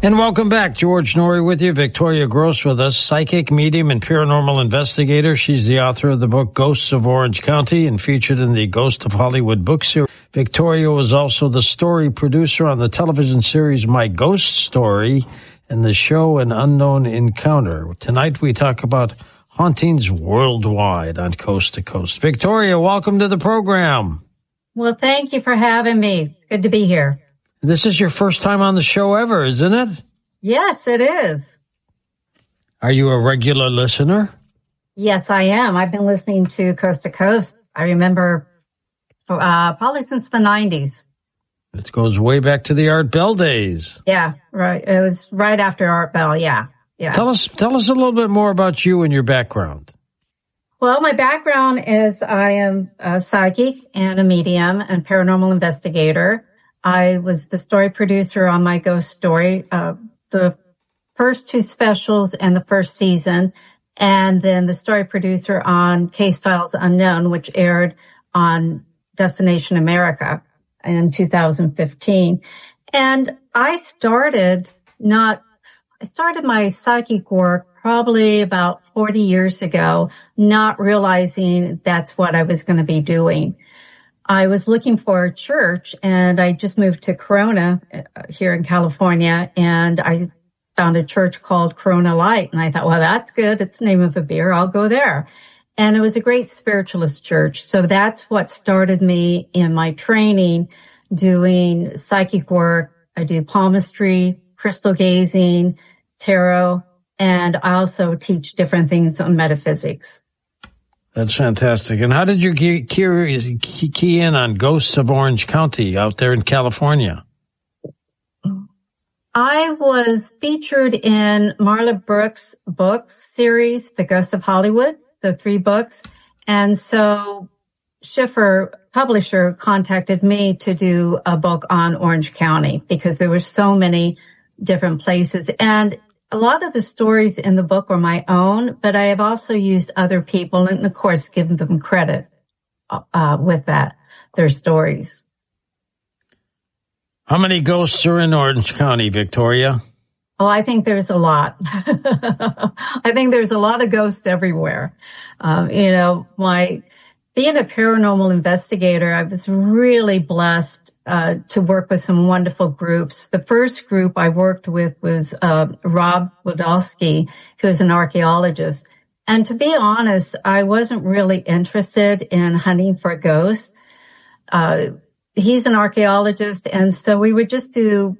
And welcome back. George Noory with you. Victoria Gross with us, psychic, medium, and paranormal investigator. She's the author of the book Ghosts of Orange County and featured in the Ghost of Hollywood book series. Victoria was also the story producer on the television series My Ghost Story and the show An Unknown Encounter. Tonight we talk about hauntings worldwide on Coast to Coast. Victoria, welcome to the program. Well, thank you for having me. It's good to be here. This is your first time on the show ever, isn't it? Yes, it is. Are you a regular listener? Yes, I am. I've been listening to Coast to Coast. I remember probably since the 90s. It goes way back to the Art Bell days. Yeah, right. It was right after Art Bell, yeah. Tell us a little bit more about you and your background. Well, my background is I am a psychic and a medium and paranormal investigator. I was the story producer on My Ghost Story, the first two specials and the first season, and then the story producer on Case Files Unknown, which aired on Destination America in 2015. And I started my psychic work probably about 40 years ago, not realizing that's what I was going to be doing. I was looking for a church, and I just moved to Corona here in California, and I found a church called Corona Light, and I thought, well, that's good. It's the name of a beer. I'll go there. And it was a great spiritualist church. So that's what started me in my training doing psychic work. I do palmistry, crystal gazing, tarot, and I also teach different things on metaphysics. That's fantastic. And how did you key in on Ghosts of Orange County out there in California? I was featured in Marla Brooks' book series, The Ghosts of Hollywood, the 3 books. And so Schiffer, publisher, contacted me to do a book on Orange County because there were so many different places. And a lot of the stories in the book were my own, but I have also used other people and, of course, given them credit with that, their stories. How many ghosts are in Orange County, Victoria? Oh, I think there's a lot. I think there's a lot of ghosts everywhere. Being a paranormal investigator, I was really blessed to work with some wonderful groups. The first group I worked with was Rob Wodowski, who is an archaeologist. And to be honest, I wasn't really interested in hunting for ghosts. He's an archaeologist, and so we would just do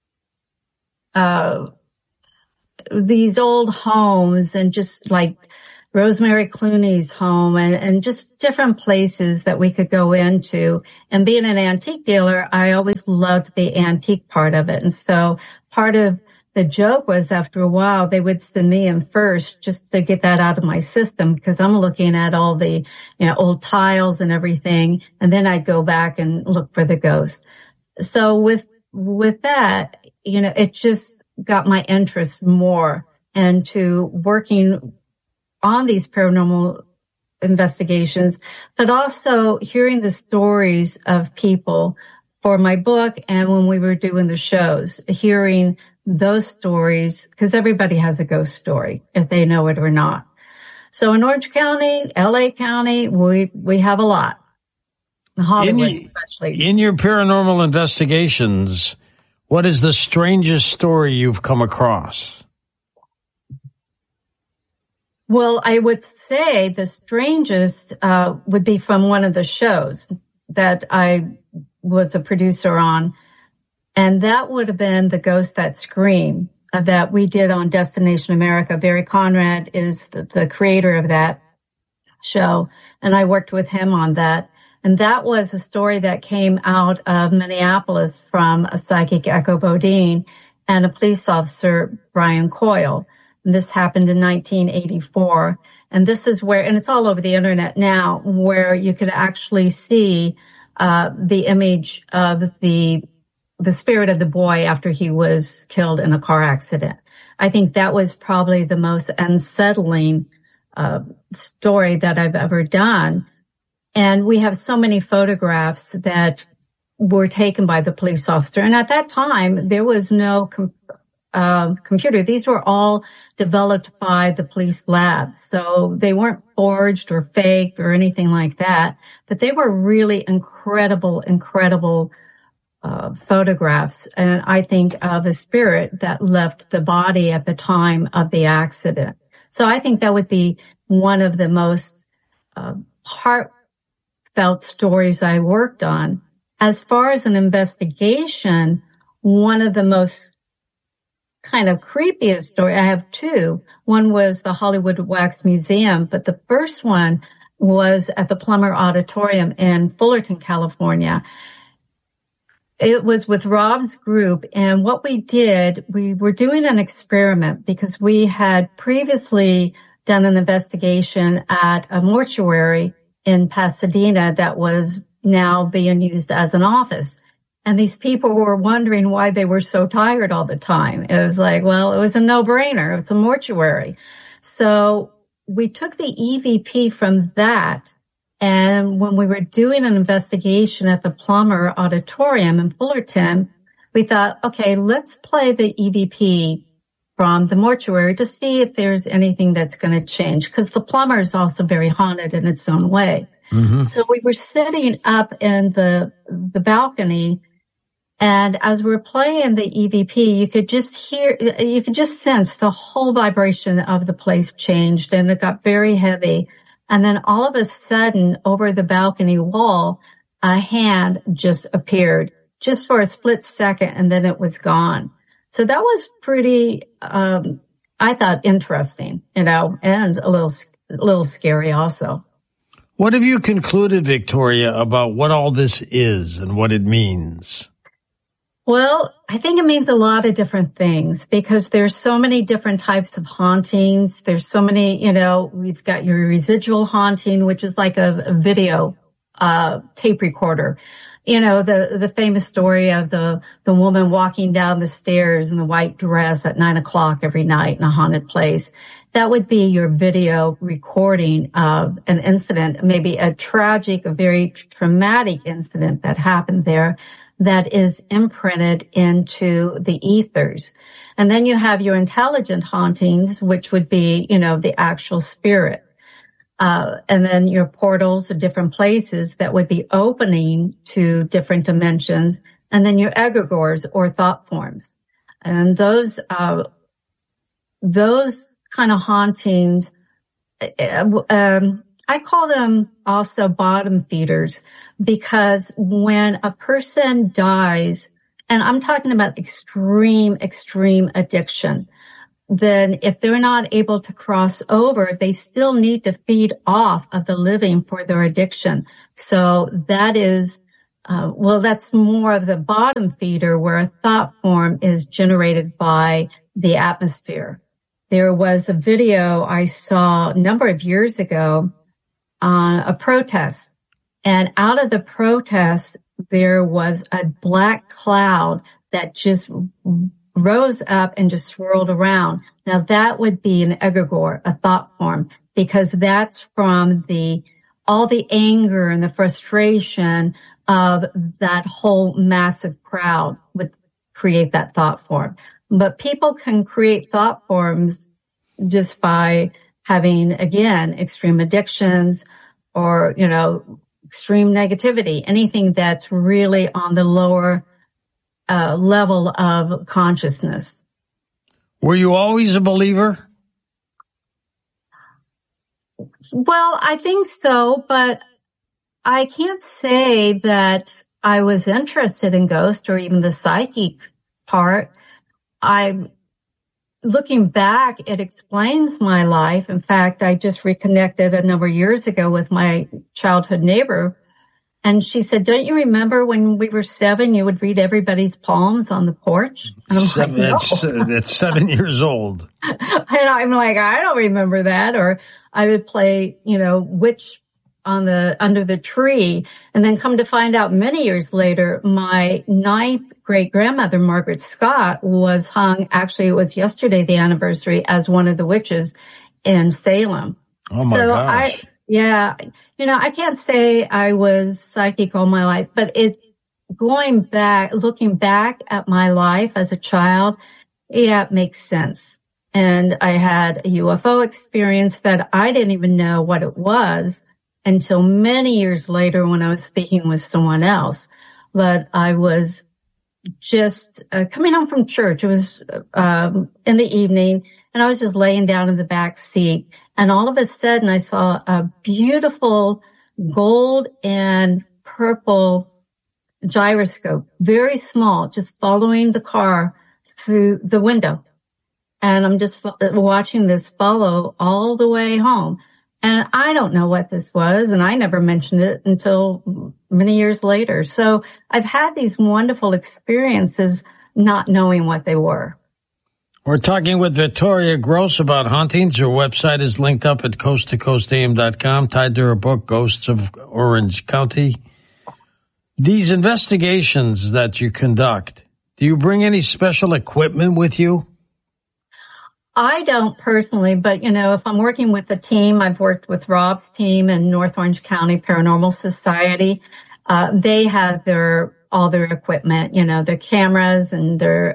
these old homes and just like Rosemary Clooney's home and just different places that we could go into. And being an antique dealer, I always loved the antique part of it. And so part of the joke was after a while, they would send me in first just to get that out of my system because I'm looking at all the old tiles and everything. And then I'd go back and look for the ghost. So with that, it just got my interest more into working on these paranormal investigations, but also hearing the stories of people for my book and when we were doing the shows, hearing those stories, because everybody has a ghost story, if they know it or not. So in Orange County, LA County, we have a lot. Hollywood especially. In your paranormal investigations, what is the strangest story you've come across? Well, I would say the strangest would be from one of the shows that I was a producer on, and that would have been The Ghost That Screamed that we did on Destination America. Barry Conrad is the creator of that show, and I worked with him on that. And that was a story that came out of Minneapolis from a psychic, Echo Bodine, and a police officer, Brian Coyle. And this happened in 1984. And this is where, and it's all over the internet now, where you could actually see the image of the spirit of the boy after he was killed in a car accident. I think that was probably the most unsettling story that I've ever done. And we have so many photographs that were taken by the police officer. And at that time, there was no computer. These were all developed by the police lab. So they weren't forged or faked or anything like that, but they were really incredible photographs. And I think of a spirit that left the body at the time of the accident. So I think that would be one of the most heartfelt stories I worked on. As far as an investigation, one of the most kind of creepiest story, I have two. One was the Hollywood Wax Museum, but the first one was at the Plummer Auditorium in Fullerton, California. It was with Rob's group, and what we did, we were doing an experiment because we had previously done an investigation at a mortuary in Pasadena that was now being used as an office. And these people were wondering why they were so tired all the time. It was like, well, it was a no-brainer. It's a mortuary. So we took the EVP from that, and when we were doing an investigation at the Plummer Auditorium in Fullerton, we thought, okay, let's play the EVP from the mortuary to see if there's anything that's going to change, because the Plummer is also very haunted in its own way. Mm-hmm. So we were sitting up in the balcony, and as we were playing the EVP, you could just sense the whole vibration of the place changed, and it got very heavy. And then all of a sudden, over the balcony wall, a hand just appeared, just for a split second, and then it was gone. So that was pretty, I thought, interesting, and a little scary also. What have you concluded, Victoria, about what all this is and what it means? Well, I think it means a lot of different things because there's so many different types of hauntings. There's so many, we've got your residual haunting, which is like a video, tape recorder. The famous story of the woman walking down the stairs in the white dress at 9:00 every night in a haunted place. That would be your video recording of an incident, maybe a tragic, a very traumatic incident that happened there, that is imprinted into the ethers. And then you have your intelligent hauntings, which would be, the actual spirit. And then your portals of different places that would be opening to different dimensions. And then your egregores or thought forms. And those kind of hauntings, I call them also bottom feeders, because when a person dies, and I'm talking about extreme addiction, then if they're not able to cross over, they still need to feed off of the living for their addiction. So that is, that's more of the bottom feeder, where a thought form is generated by the atmosphere. There was a video I saw a number of years ago on a protest, and out of the protest, there was a black cloud that just rose up and just swirled around. Now that would be an egregore, a thought form, because that's from all the anger and the frustration of that whole massive crowd would create that thought form. But people can create thought forms just by having, again, extreme addictions or, extreme negativity, anything that's really on the lower level of consciousness. Were you always a believer? Well, I think so, but I can't say that I was interested in ghosts or even the psychic part. Looking back, it explains my life. In fact, I just reconnected a number of years ago with my childhood neighbor. And she said, don't you remember when we were 7, you would read everybody's palms on the porch? And I'm That's 7 years old. And I'm like, I don't remember that. Or I would play, witch under the tree. And then come to find out many years later, my 9th great grandmother, Margaret Scott, was hung. Actually, it was yesterday, the anniversary, as one of the witches in Salem. Oh my gosh. I can't say I was psychic all my life, but looking back at my life as a child, yeah, it makes sense. And I had a UFO experience that I didn't even know what it was until many years later when I was speaking with someone else. But I was just coming home from church. It was in the evening, and I was just laying down in the back seat. And all of a sudden, I saw a beautiful gold and purple gyroscope, very small, just following the car through the window. And I'm just watching this follow all the way home. And I don't know what this was, and I never mentioned it until many years later. So I've had these wonderful experiences not knowing what they were. We're talking with Victoria Gross about hauntings. Her website is linked up at coasttocoastam.com, tied to her book, Ghosts of Orange County. These investigations that you conduct, do you bring any special equipment with you? I don't personally, but if I'm working with a team, I've worked with Rob's team in North Orange County Paranormal Society. They have all their equipment, their cameras and their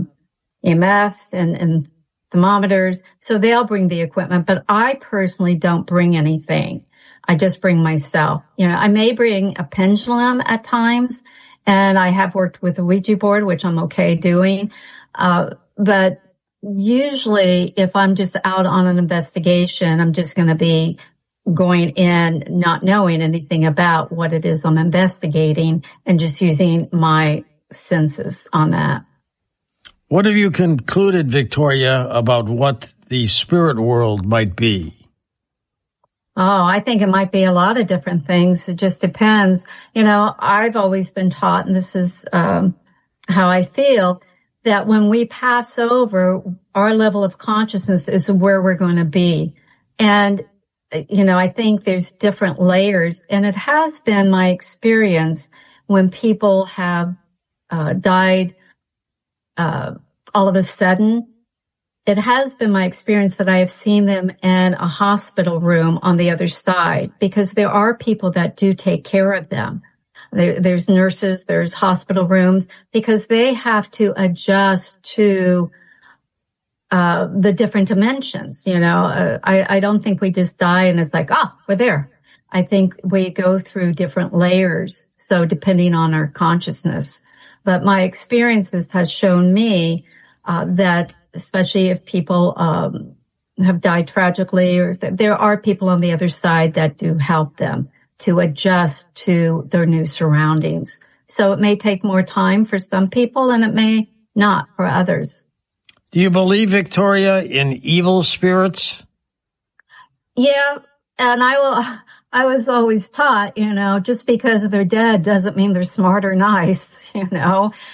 EMFs and thermometers. So they'll bring the equipment, but I personally don't bring anything. I just bring myself. I may bring a pendulum at times, and I have worked with a Ouija board, which I'm okay doing. But usually if I'm just out on an investigation, I'm just going to be going in not knowing anything about what it is I'm investigating and just using my senses on that. What have you concluded, Victoria, about what the spirit world might be? Oh, I think it might be a lot of different things. It just depends. I've always been taught, and this is how I feel, that when we pass over, our level of consciousness is where we're going to be. And, I think there's different layers. And it has been my experience when people have died all of a sudden. It has been my experience that I have seen them in a hospital room on the other side, because there are people that do take care of them. There's nurses, there's hospital rooms, because they have to adjust to the different dimensions. I don't think we just die and it's like, we're there. I think we go through different layers, so depending on our consciousness. But my experiences has shown me that, especially if people have died tragically, or there are people on the other side that do help them to adjust to their new surroundings. So it may take more time for some people, and it may not for others. Do you believe, Victoria, in evil spirits? Yeah, and I was always taught, just because they're dead doesn't mean they're smart or nice,